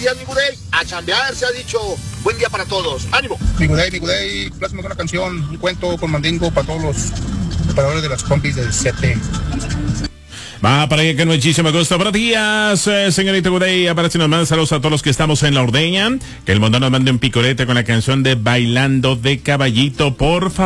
Gracias, mi Gudey. A chambear, se ha dicho. Buen día para todos. ¡Ánimo! Mi Gudey, plásmame una canción, un cuento con mandingo para todos los operadores de las compis del CT. Va para allá que muchísimo gusto. Buenos días, señorita Gudey. Aparece nos manda saludos a todos los que estamos en la ordeña. Que el mundo nos mande un picorete con la canción de Bailando de Caballito, por favor.